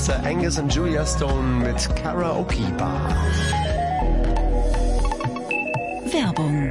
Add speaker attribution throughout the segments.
Speaker 1: Sir Angus und Julia Stone mit Karaoke Bar.
Speaker 2: Werbung.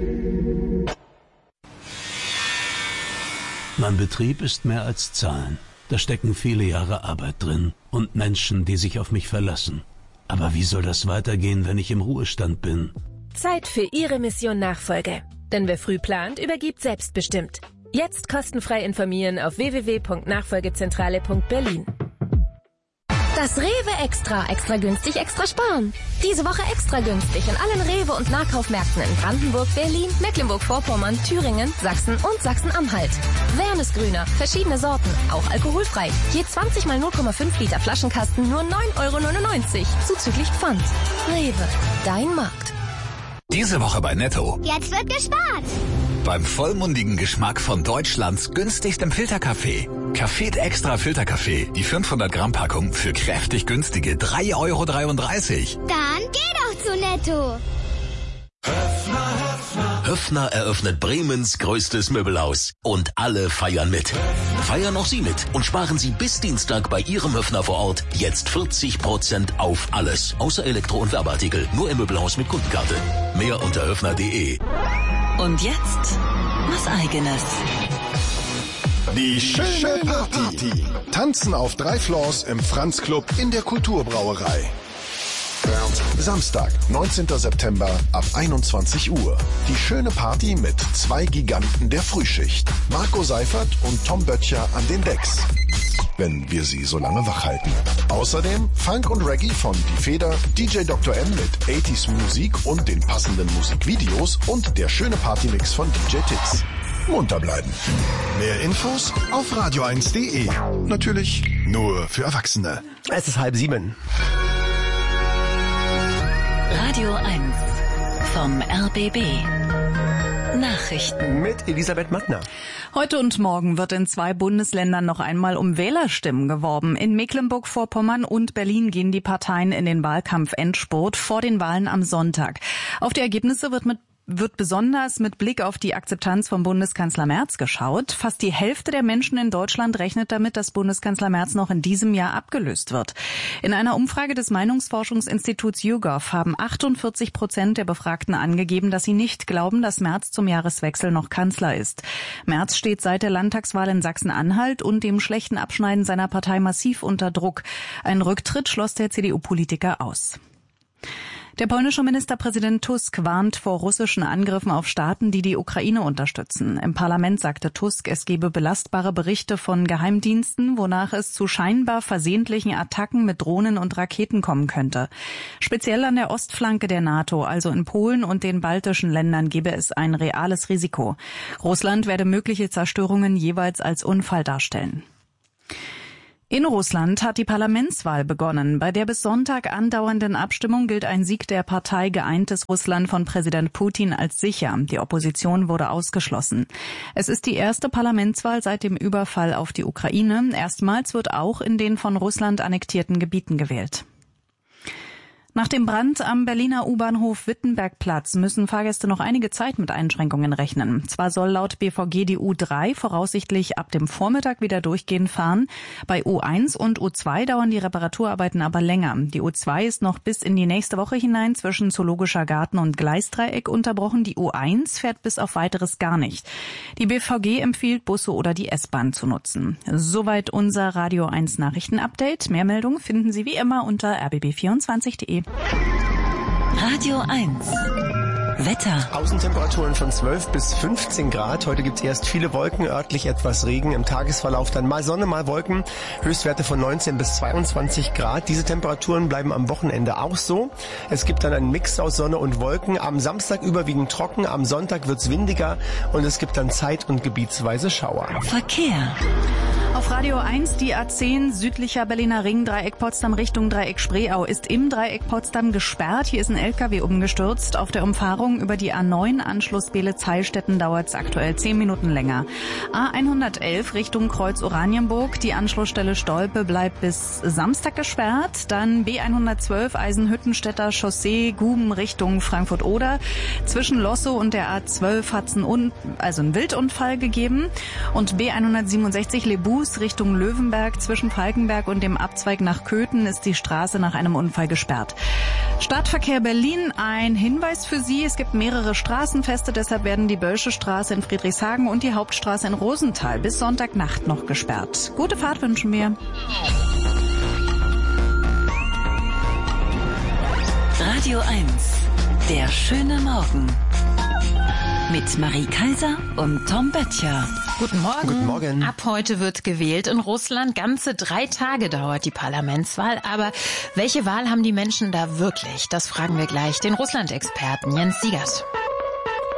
Speaker 3: Mein Betrieb ist mehr als Zahlen. Da stecken viele Jahre Arbeit drin und Menschen, die sich auf mich verlassen. Aber wie soll das weitergehen, wenn ich im Ruhestand bin?
Speaker 4: Zeit für Ihre Mission Nachfolge. Denn wer früh plant, übergibt selbstbestimmt. Jetzt kostenfrei informieren auf www.nachfolgezentrale.berlin.
Speaker 5: Das Rewe Extra. Extra günstig, extra sparen. Diese Woche extra günstig in allen Rewe- und Nahkaufmärkten in Brandenburg, Berlin, Mecklenburg-Vorpommern, Thüringen, Sachsen und Sachsen-Anhalt. Wernesgrüner, verschiedene Sorten, auch alkoholfrei. Je 20 mal 0,5 Liter Flaschenkasten nur 9,99 €, zuzüglich Pfand. Rewe, dein Markt.
Speaker 6: Diese Woche bei Netto.
Speaker 7: Jetzt wird gespart.
Speaker 6: Beim vollmundigen Geschmack von Deutschlands günstigstem Filterkaffee. Café Extra Filterkaffee. Die 500 Gramm Packung für kräftig günstige 3,33 €.
Speaker 7: Dann geh doch zu Netto.
Speaker 8: Höffner eröffnet Bremens größtes Möbelhaus. Und alle feiern mit. Feiern auch Sie mit und sparen Sie bis Dienstag bei Ihrem Höffner vor Ort jetzt 40% auf alles. Außer Elektro- und Werbeartikel. Nur im Möbelhaus mit Kundenkarte. Mehr unter höffner.de.
Speaker 2: Und jetzt was Eigenes.
Speaker 9: Die schöne Party. Tanzen auf 3 Floors im Franz Club in der Kulturbrauerei. Samstag, 19. September ab 21 Uhr. Die schöne Party mit 2 Giganten der Frühschicht. Marco Seifert und Tom Böttcher an den Decks. Wenn wir sie so lange wach halten. Außerdem Funk und Reggae von Die Feder, DJ Dr. M mit 80s Musik und den passenden Musikvideos und der schöne Partymix von DJ Titz. Munter bleiben. Mehr Infos auf radio1.de. Natürlich nur für Erwachsene.
Speaker 1: Es ist 6:30.
Speaker 2: Radio 1 vom RBB. Nachrichten
Speaker 1: mit Elisabeth Mattner.
Speaker 10: Heute und morgen wird in 2 Bundesländern noch einmal um Wählerstimmen geworben. In Mecklenburg-Vorpommern und Berlin gehen die Parteien in den Wahlkampf-Endspurt vor den Wahlen am Sonntag. Auf die Ergebnisse wird besonders mit Blick auf die Akzeptanz von Bundeskanzler Merz geschaut. Fast die Hälfte der Menschen in Deutschland rechnet damit, dass Bundeskanzler Merz noch in diesem Jahr abgelöst wird. In einer Umfrage des Meinungsforschungsinstituts YouGov haben 48% der Befragten angegeben, dass sie nicht glauben, dass Merz zum Jahreswechsel noch Kanzler ist. Merz steht seit der Landtagswahl in Sachsen-Anhalt und dem schlechten Abschneiden seiner Partei massiv unter Druck. Ein Rücktritt schloss der CDU-Politiker aus. Der polnische Ministerpräsident Tusk warnt vor russischen Angriffen auf Staaten, die die Ukraine unterstützen. Im Parlament sagte Tusk, es gebe belastbare Berichte von Geheimdiensten, wonach es zu scheinbar versehentlichen Attacken mit Drohnen und Raketen kommen könnte. Speziell an der Ostflanke der NATO, also in Polen und den baltischen Ländern, gebe es ein reales Risiko. Russland werde mögliche Zerstörungen jeweils als Unfall darstellen. In Russland hat die Parlamentswahl begonnen. Bei der bis Sonntag andauernden Abstimmung gilt ein Sieg der Partei Geeintes Russland von Präsident Putin als sicher. Die Opposition wurde ausgeschlossen. Es ist die erste Parlamentswahl seit dem Überfall auf die Ukraine. Erstmals wird auch in den von Russland annektierten Gebieten gewählt. Nach dem Brand am Berliner U-Bahnhof Wittenbergplatz müssen Fahrgäste noch einige Zeit mit Einschränkungen rechnen. Zwar soll laut BVG die U3 voraussichtlich ab dem Vormittag wieder durchgehend fahren. Bei U1 und U2 dauern die Reparaturarbeiten aber länger. Die U2 ist noch bis in die nächste Woche hinein zwischen Zoologischer Garten und Gleisdreieck unterbrochen. Die U1 fährt bis auf Weiteres gar nicht. Die BVG empfiehlt, Busse oder die S-Bahn zu nutzen. Soweit unser Radio 1 Nachrichtenupdate. Mehr Meldungen finden Sie wie immer unter rbb24.de.
Speaker 2: Radio 1 Wetter.
Speaker 1: Außentemperaturen von 12 bis 15 Grad. Heute gibt es erst viele Wolken, örtlich etwas Regen. Im Tagesverlauf dann mal Sonne, mal Wolken. Höchstwerte von 19 bis 22 Grad. Diese Temperaturen bleiben am Wochenende auch so. Es gibt dann einen Mix aus Sonne und Wolken. Am Samstag überwiegend trocken, am Sonntag wird's windiger und es gibt dann zeit- und gebietsweise Schauer.
Speaker 2: Verkehr.
Speaker 10: Auf Radio 1 die A10 südlicher Berliner Ring, Dreieck Potsdam Richtung Dreieck Spreeau ist im Dreieck Potsdam gesperrt. Hier ist ein LKW umgestürzt. Auf der Umfahrung Richtung über die A9 Anschluss Beelitz-Heilstätten dauert es aktuell 10 Minuten länger. A111 Richtung Kreuz Oranienburg. Die Anschlussstelle Stolpe bleibt bis Samstag gesperrt. Dann B112 Eisenhüttenstädter Chaussee Guben Richtung Frankfurt-Oder. Zwischen Lossow und der A12 hat es einen Wildunfall gegeben. Und B167 Lebus Richtung Löwenberg. Zwischen Falkenberg und dem Abzweig nach Köthen ist die Straße nach einem Unfall gesperrt. Stadtverkehr Berlin, ein Hinweis für Sie. Es gibt mehrere Straßenfeste, deshalb werden die Bölsche Straße in Friedrichshagen und die Hauptstraße in Rosenthal bis Sonntagnacht noch gesperrt. Gute Fahrt wünschen wir.
Speaker 2: Radio 1, der schöne Morgen. Mit Marie Kaiser und Tom Böttcher.
Speaker 11: Guten Morgen.
Speaker 1: Guten Morgen.
Speaker 11: Ab heute wird gewählt in Russland. Ganze 3 Tage dauert die Parlamentswahl. Aber welche Wahl haben die Menschen da wirklich? Das fragen wir gleich den Russland-Experten Jens Siegers.